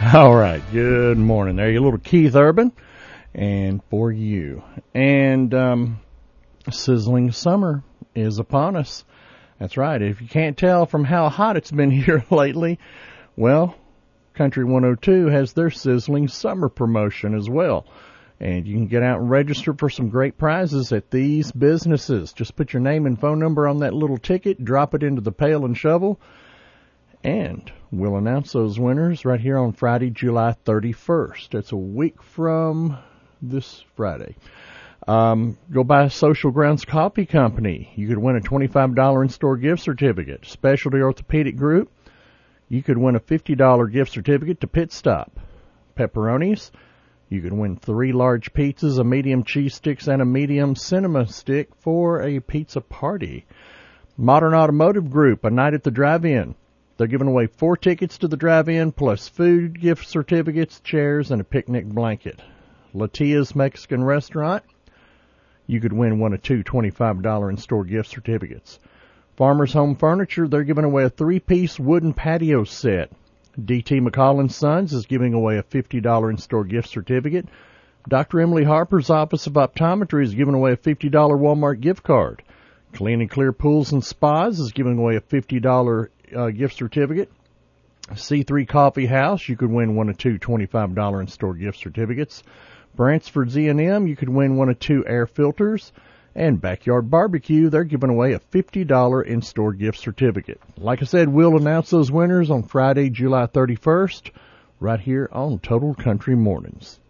All right, good morning there. You little Keith Urban, and for you. And sizzling summer is upon us. That's right. If you can't tell from how hot it's been here lately, well, Country 102 has their sizzling summer promotion as well. And you can get out and register for some great prizes at these businesses. Just put your name and phone number on that little ticket, drop it into the pail and shovel, and we'll announce those winners right here on Friday, July 31st. It's a week from this Friday. Go by Social Grounds Coffee Company. You could win a $25 in-store gift certificate. Specialty Orthopedic Group. You could win a $50 gift certificate to Pit Stop. Pepperonis. You could win 3 large pizzas, a medium cheese sticks, and a medium cinema stick for a pizza party. Modern Automotive Group, a night at the drive-in. They're giving away 4 tickets to the drive-in, plus food, gift certificates, chairs, and a picnic blanket. Latia's Mexican Restaurant. You could win one of 2 $25 in-store gift certificates. Farmer's Home Furniture, they're giving away a 3-piece wooden patio set. D.T. McCall & Sons is giving away a $50 in-store gift certificate. Dr. Emily Harper's Office of Optometry is giving away a $50 Walmart gift card. Clean and Clear Pools and Spas is giving away a $50 gift certificate. C3 Coffee House, you could win one of 2 $25 in-store gift certificates. Bransford Z&M, you could win one of 2 air filters. And Backyard Barbecue, they're giving away a $50 in-store gift certificate. Like I said, we'll announce those winners on Friday, July 31st, right here on Total Country Mornings.